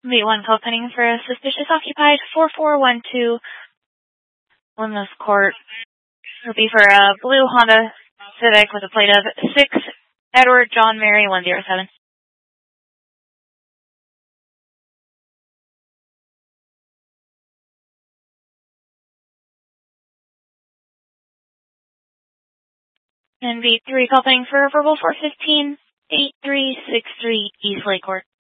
V1 call pending for a suspicious occupied 4412 Lemnos Court. It'll be for a blue Honda Civic with a plate of 6 Edward John Mary 107. And V3 call pending for a verbal 415 8363 East Lake Court.